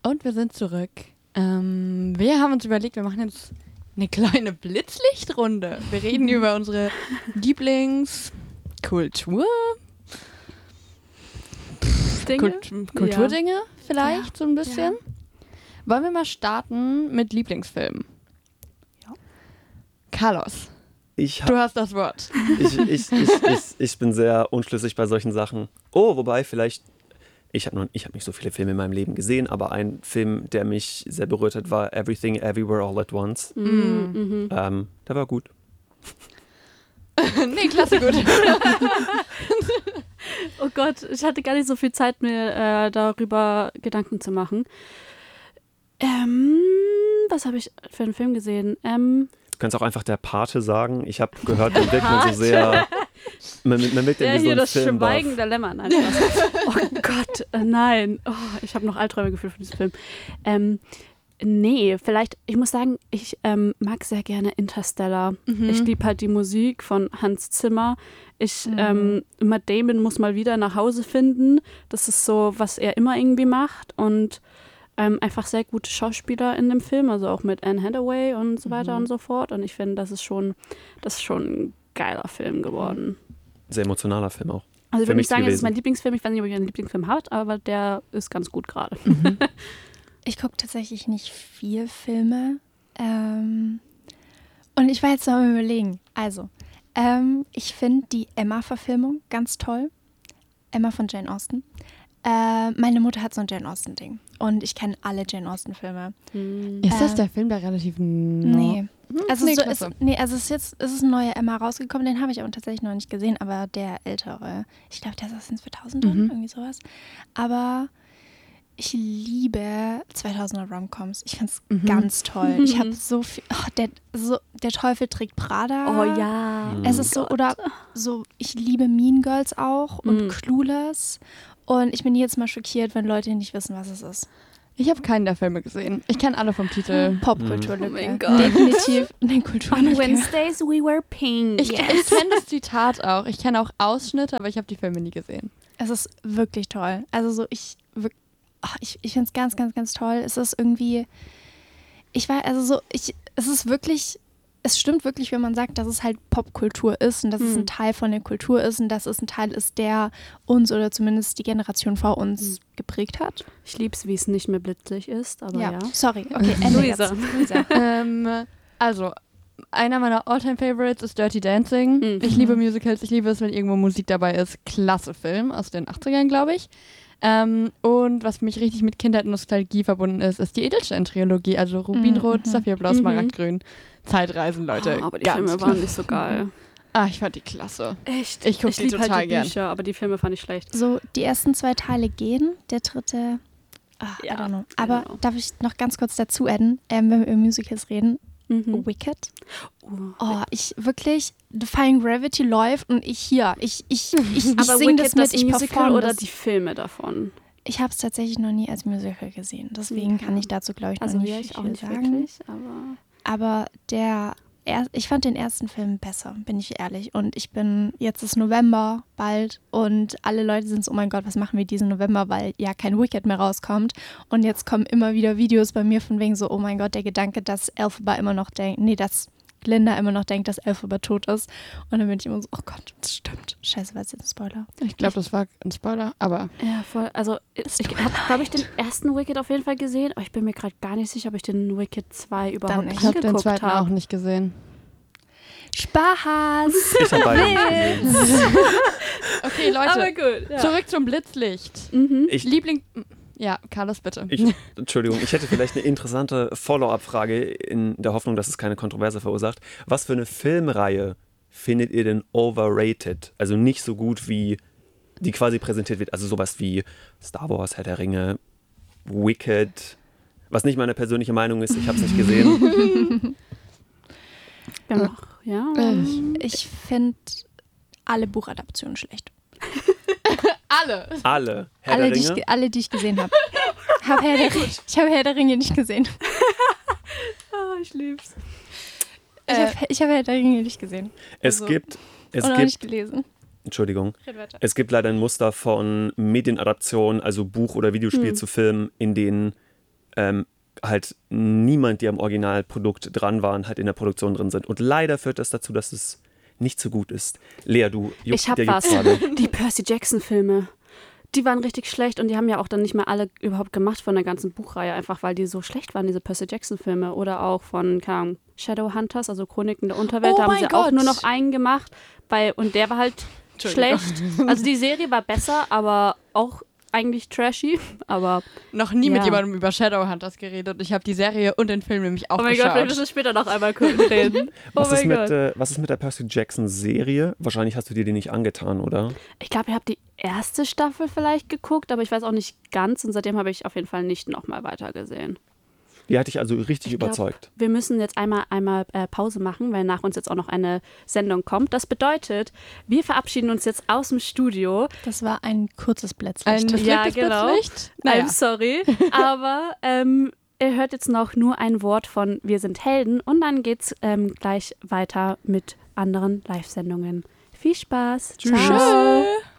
Und wir sind zurück. Wir haben uns überlegt, wir machen jetzt eine kleine Blitzlichtrunde. Wir reden über unsere Lieblingskultur. Kulturdinge vielleicht so ein bisschen. Ja. Wollen wir mal starten mit Lieblingsfilmen? Ja. Carlos, du hast das Wort. Ich bin sehr unschlüssig bei solchen Sachen. Oh, wobei vielleicht, ich habe nicht so viele Filme in meinem Leben gesehen, aber ein Film, der mich sehr berührt hat, war Everything Everywhere All at Once. Der war gut. Nee, klasse, gut. Oh Gott, ich hatte gar nicht so viel Zeit, mir darüber Gedanken zu machen. Was habe ich für einen Film gesehen? Du kannst auch einfach der Pate sagen. Ich habe gehört, man wirkt man so sehr... Man wirkt ja wie so hier ein das Film Schweigen der Lämmer. Nein, oh Gott, nein. Oh, ich habe noch Albträume gefühlt von diesem Film. Nee, vielleicht, ich muss sagen, ich mag sehr gerne Interstellar. Ich liebe halt die Musik von Hans Zimmer. Matt Damon muss mal wieder nach Hause finden. Das ist so, was er immer irgendwie macht. Und einfach sehr gute Schauspieler in dem Film, also auch mit Anne Hathaway und so weiter und so fort. Und ich finde, das ist schon ein geiler Film geworden. Sehr emotionaler Film auch. Also ich würde nicht sagen, es ist mein Lieblingsfilm. Ich weiß nicht, ob ich einen Lieblingsfilm habe, aber der ist ganz gut gerade. Ich gucke tatsächlich nicht viel Filme. Und ich war jetzt noch mal überlegen. Also, ich finde die Emma-Verfilmung ganz toll. Emma von Jane Austen. Meine Mutter hat so ein Jane Austen-Ding. Und ich kenne alle Jane Austen-Filme. Ist das der Film, der relativ... Nee. Also, es ist ein neuer Emma rausgekommen. Den habe ich aber tatsächlich noch nicht gesehen. Aber der ältere, ich glaube, der ist aus den 2000ern, irgendwie sowas. Aber... Ich liebe 2000er Romcoms. Ich finde es ganz toll. Ich habe so viel. Der Teufel trägt Prada. Oh ja. Es ist so, oder so, ich liebe Mean Girls auch und Clueless. Und ich bin jedes Mal schockiert, wenn Leute nicht wissen, was es ist. Ich habe keinen der Filme gesehen. Ich kenne alle vom Titel. Popkulturlücke. Oh mein Gott. Definitiv eine Kulturlücke. On Wednesdays we were pink. Ich kenne das Zitat auch. Ich kenne auch Ausschnitte, aber ich habe die Filme nie gesehen. Es ist wirklich toll. Also so, ich finde es ganz, ganz, ganz toll. Es ist irgendwie, es stimmt wirklich, wenn man sagt, dass es halt Popkultur ist und dass es ein Teil von der Kultur ist und dass es ein Teil ist, der uns oder zumindest die Generation vor uns geprägt hat. Ich liebe es, wie es nicht mehr blitzig ist, aber ja. Sorry, okay, Luisa. Also, einer meiner All-Time-Favorites ist Dirty Dancing. Ich liebe Musicals, ich liebe es, wenn irgendwo Musik dabei ist. Klasse Film aus den 80ern, glaube ich. Und was für mich richtig mit Kindheit und Nostalgie verbunden ist die Edelstein-Trilogie, also Rubinrot, Saphir-Blau, Smaragdgrün. Zeitreisen, Leute. Aber die Filme waren nicht so geil. Ich fand die klasse. Echt? Ich gucke die total halt die gern. Bücher, aber die Filme fand ich schlecht. So, die ersten 2 Teile gehen, der dritte, I don't know. Aber darf ich noch ganz kurz dazu adden, wenn wir über Musicals reden? Wicked. Ich wirklich, Defying Gravity läuft und ich singe das mit, ich performe oder die Filme davon? Ich habe es tatsächlich noch nie als Musical gesehen, deswegen kann ich dazu, glaube ich, noch nicht viel sagen. Wirklich, aber ich fand den ersten Film besser, bin ich ehrlich. Und jetzt ist November bald und alle Leute sind so, oh mein Gott, was machen wir diesen November, weil ja kein Wicked mehr rauskommt. Und jetzt kommen immer wieder Videos bei mir von wegen so, oh mein Gott, der Gedanke, dass Elphaba immer noch denkt, dass Glinda immer noch denkt, dass Elphaba tot ist. Und dann bin ich immer so, oh Gott, das stimmt. Scheiße, war es jetzt ein Spoiler? Ich glaube, das war ein Spoiler, aber... Ja, voll. Also, ich habe den ersten Wicked auf jeden Fall gesehen, aber ich bin mir gerade gar nicht sicher, ob ich den Wicked 2 überhaupt angeguckt habe. Ich habe den zweiten auch nicht gesehen. Spaß! Ich habe beide gesehen. Okay, Leute, aber gut, ja. Zurück zum Blitzlicht. Liebling... Ja, Carlos, bitte. Entschuldigung, ich hätte vielleicht eine interessante Follow-up-Frage in der Hoffnung, dass es keine Kontroverse verursacht. Was für eine Filmreihe findet ihr denn overrated? Also nicht so gut, wie die quasi präsentiert wird. Also sowas wie Star Wars, Herr der Ringe, Wicked. Was nicht meine persönliche Meinung ist, ich habe es nicht gesehen. Ich finde alle Buchadaptionen schlecht. Alle. Herr der Ringe? Alle, die ich gesehen habe. Ich habe Herr der Ringe nicht gesehen. Ich lieb's. Ich habe Herr der Ringe nicht gesehen. Es gibt nicht gelesen. Entschuldigung. Es gibt leider ein Muster von Medienadaptionen, also Buch oder Videospiel zu Film, in denen halt niemand, die am Originalprodukt dran waren, halt in der Produktion drin sind. Und leider führt das dazu, dass es nicht so gut ist. Lea, ich hab was. Die Percy Jackson-Filme. Die waren richtig schlecht und die haben ja auch dann nicht mehr alle überhaupt gemacht von der ganzen Buchreihe, einfach weil die so schlecht waren, diese Percy Jackson-Filme. Oder auch von, keine Ahnung, Shadowhunters, also Chroniken der Unterwelt, da haben sie auch nur noch einen gemacht. Und der war halt schlecht. Also die Serie war besser, aber auch eigentlich trashy, aber noch nie mit jemandem über Shadowhunters geredet. Ich habe die Serie und den Film nämlich auch geschaut. Oh mein Gott, wir müssen später noch einmal reden. Was ist mit der Percy Jackson Serie? Wahrscheinlich hast du dir die nicht angetan, oder? Ich glaube, ich habe die erste Staffel vielleicht geguckt, aber ich weiß auch nicht ganz und seitdem habe ich auf jeden Fall nicht nochmal weitergesehen. Die hat dich also richtig überzeugt. Wir müssen jetzt einmal Pause machen, weil nach uns jetzt auch noch eine Sendung kommt. Das bedeutet, wir verabschieden uns jetzt aus dem Studio. Das war ein kurzes Blitzlicht. Genau. Naja. I'm sorry. Aber ihr hört jetzt noch nur ein Wort von Wir sind Helden und dann geht's gleich weiter mit anderen Live-Sendungen. Viel Spaß. Tschüss. Ciao.